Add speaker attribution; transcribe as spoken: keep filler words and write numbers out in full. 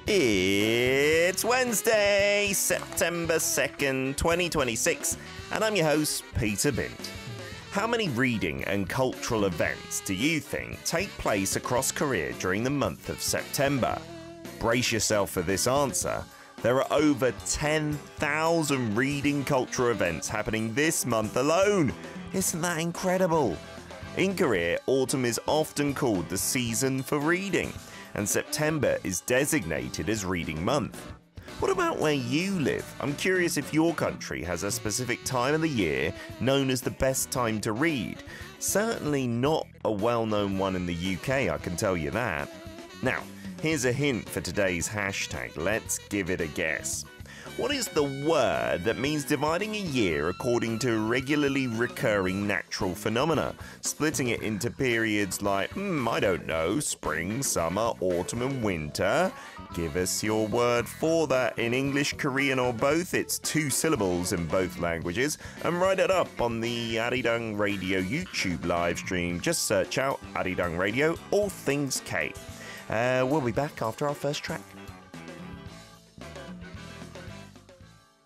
Speaker 1: It's Wednesday, September second, twenty twenty-six, and I'm your host, Peter Bint. How many reading and cultural events do you think take place across Korea during the month of September? Brace yourself for this answer. There are over ten thousand reading cultural events happening this month alone. Isn't that incredible? In Korea, autumn is often called the season for reading, and September is designated as Reading Month. What about where you live? I'm curious if your country has a specific time of the year known as the best time to read. Certainly not a well-known one in the U K, I can tell you that. Now, here's a hint for today's hashtag. Let's give it a guess. What is the word that means dividing a year according to regularly recurring natural phenomena, splitting it into periods like, hmm, I don't know, spring, summer, autumn and winter? Give us your word for that in English, Korean or both. It's two syllables in both languages. And write it up on the Arirang Radio YouTube live stream. Just search out Arirang Radio, all things K. Uh, we'll be back after our first track.